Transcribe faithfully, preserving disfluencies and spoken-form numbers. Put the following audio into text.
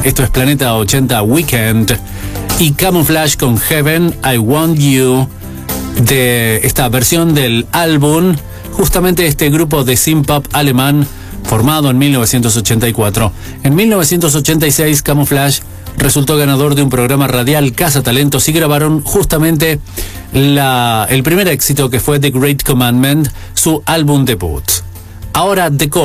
Esto es Planeta ochenta Weekend. Y Camouflage con Heaven, I Want You, de esta versión del álbum, justamente este grupo de synth-pop alemán formado en mil novecientos ochenta y cuatro. En mil novecientos ochenta y seis, Camouflage resultó ganador de un programa radial Cazatalentos y grabaron justamente la, el primer éxito, que fue The Great Commandment, su álbum debut. Ahora The